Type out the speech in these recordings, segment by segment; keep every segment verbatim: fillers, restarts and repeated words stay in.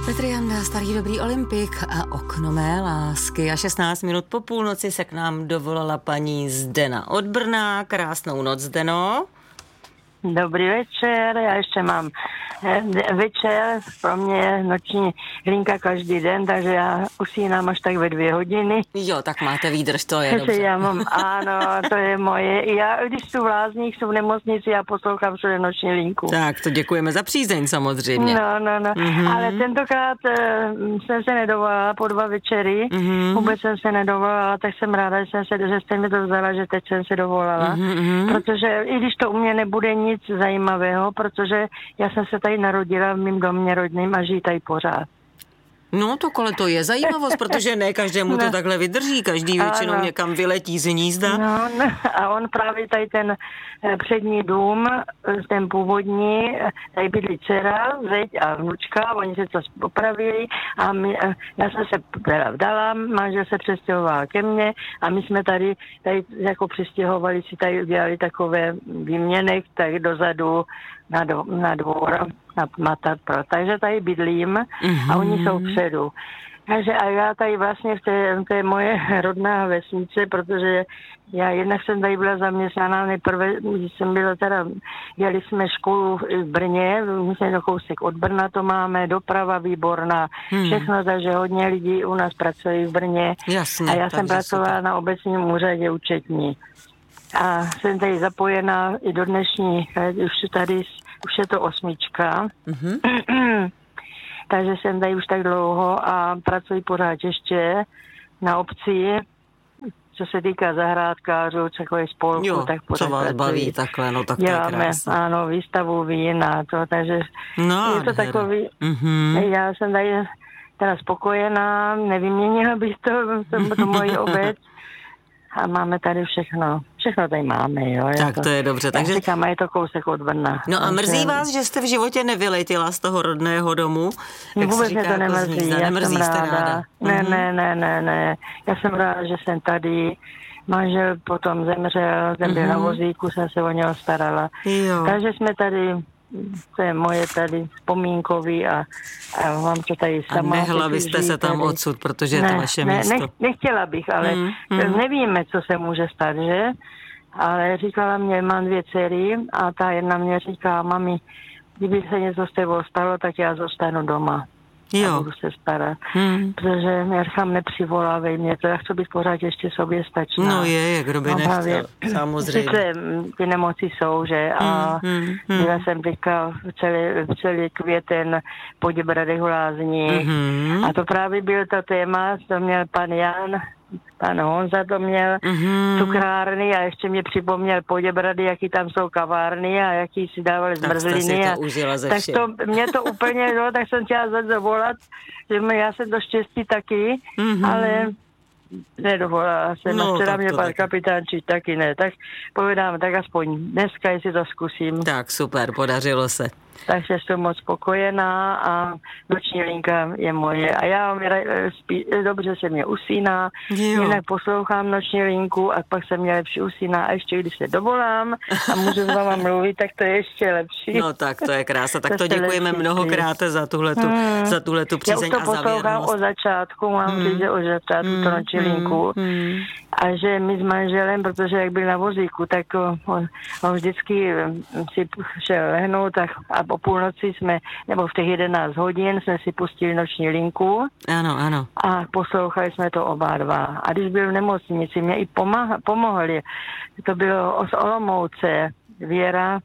Petr Janda, starý dobrý olympik a okno mé lásky. A šestnáct minut po půlnoci se k nám dovolala paní Zdena od Brna. Krásnou noc, Zdeno. Dobrý večer, já ještě mám večer, pro mě je noční linka každý den, takže já usínám až tak ve dvě hodiny. Jo, tak máte výdrž, to je dobře. Já mám, ano, to je moje. Já, když jsou v lázních, jsou v nemocnici, já poslouchám všude noční linku. Tak, to děkujeme za přízeň samozřejmě. No, no, no, mm-hmm. Ale tentokrát uh, jsem se nedovolala po dva večery, mm-hmm. vůbec jsem se nedovolala, tak jsem ráda, že, jsem se, že jste mi to vzala, že teď jsem se dovolala, mm-hmm. protože i když to u mě nebude nic zajímavého, protože já jsem se tady narodila v mém domě rodným a žijí tady pořád. No to kole to je zajímavost, protože ne každému no. to takhle vydrží, každý většinou ano. někam vyletí z hnízda. No, no, a on právě tady ten přední dům, ten původní, tady bydlí dcera, zeď a vnučka, oni se to popravili a my, já jsem se teda vdala, manžel se přestěhoval ke mně a my jsme tady, tady jako přestěhovali si tady udělali takové výměnek, tak dozadu na, do, na dvor, na Matadpro. Takže tady bydlím mm-hmm. a oni jsou předu. Takže a já tady vlastně v té, té moje rodná vesnice, protože já jednak jsem tady byla zaměstnaná, nejprve, když jsem byla teda, dělali jsme školu v Brně, myslím, do kousek od Brna to máme, doprava výborná, hmm. všechno, takže hodně lidí u nás pracují v Brně. Jasně, a já jsem pracovala super. Na obecním úřadě účetní. A jsem tady zapojená i do dnešní, už tady, už je to osmička. Mm-hmm. Takže jsem tady už tak dlouho a pracuji pořád ještě na obci, co se týká zahrádkářů, takové spolku, jo, tak pořád co vás pracuji. baví takhle, no tak děláme, to je krásné. Ano, výstavu vín a to, takže no, je to hera. Takový, mm-hmm. já jsem tady teda spokojená, nevyměnila bych to, to, to moji obec. A máme tady všechno. Všechno tady máme, jo. Tak to, to je dobře. Takže říkám, je to kousek od Brna. No a mrzí takže... vás, že jste v životě nevyletěla z toho rodného domu? Jak vůbec mě to nemrzí. Já nemrzí, jsem ráda. ráda. Ne, mm-hmm. ne, ne, ne, ne. Já jsem ráda, že jsem tady. Manžel potom zemřel, ten byl mm-hmm. na vozíku, jsem se o něho starala. Jo. Takže jsme tady, to je moje tady vzpomínkový a, a mám to tady sama. A nehla byste se tam tady odsud, protože ne, je to vaše ne, místo. Ne, nechtěla bych, ale mm, mm. nevíme, co se může stát, že? Ale říkala mě, mám dvě dcery a ta jedna mě říká, mami, kdyby se něco s tebou stalo, tak já zůstanu doma. Jo. A budu se starat. Hmm. Protože já říkám, nepřivolávej mě, to já chci být pořád ještě sobě stačná. No je, kdo by no, nechtěl, samozřejmě. Sice ty nemoci jsou, že? A hmm. Hmm. byla jsem teďka v celý, v celý květen po Děbradech v Lázní. Hmm. A to právě byl to téma, to měl pan Jan, pan Honza to měl mm-hmm. cukrárny a ještě mě připomněl Poděbrady, jaký tam jsou kavárny a jaký si dávali zmrzliny. Tak to užila ze tak to, mě to úplně, no, tak jsem chtěla zavolat, že mě, já jsem do štěstí taky, mm-hmm. ale nedovolala jsem. No, včera mě pan taky. Kapitánčík taky ne. Tak povedám, tak aspoň dneska, jestli to zkusím. Tak super, podařilo se. Takže jsem moc spokojená a noční linka je moje. A já spí, dobře se mě usíná, jo. jinak poslouchám noční linku a pak se mě lepší usíná a ještě když se dovolám a můžu s váma mluvit, tak to je ještě lepší. No tak to je krása. Tak to, to děkujeme lepší. Mnohokrát za tuhletu, hmm. za tuhletu přízeň a zavěrnost. Já už to poslouchám o začátku, mám hmm. říct, o začátku hmm. to noční hmm. linku. Hmm. A že my s manželem, protože jak byl na vozíku, tak on, on vždycky si šel lehnout a, a o půlnoci jsme, nebo v těch jedenáct hodin jsme si pustili noční linku. Ano, ano. A poslouchali jsme to oba dva. A když byl v nemocnici, mě i pomáha, pomohli. To bylo z Olomouce, Věra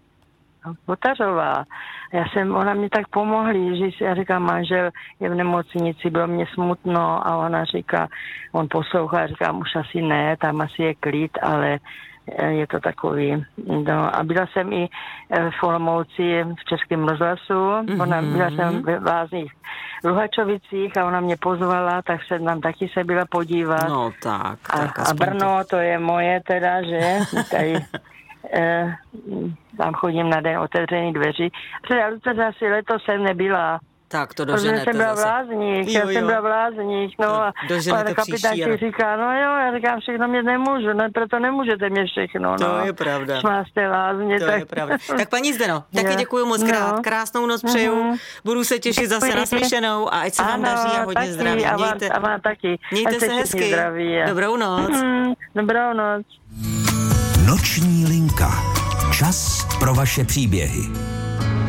Votařová. Já jsem, ona mě tak pomohli, že já říkám, manžel je v nemocnici, bylo mě smutno a ona říká, on poslouchá, říkám, už asi ne, tam asi je klid, ale je to takový. No, a byla jsem i v Olomouci v Českém rozhlasu, mm-hmm. ona byla jsem v Lázních Luhačovicích a ona mě pozvala, tak jsem tam taky se byla podívat. No tak. A, tak a Brno, to je moje teda, že? Tady, tam chodím na den otevřený dveří. Protože já asi letos jsem nebyla, Tak to doženete jsem byla zase. Vlázník, jo, já jo. jsem byla Vlázník, no a pan kapitán ti říká, no jo, já říkám, všechno mě nemůžu, no proto nemůžete mě všechno, to no. je pravda. Máste lázně, to tak... je pravda. Tak paní Zdeno, taky děkuju moc krát, no. Krásnou noc přeju, uh-huh. budu se těšit zase na slyšenou a ať se vám ano, daří a hodně taky, zdraví. A vám, a vám taky. Mějte se hezky. Zdraví, Dobrou noc. Mm, dobrou noc. Noční linka. Čas pro vaše příběhy.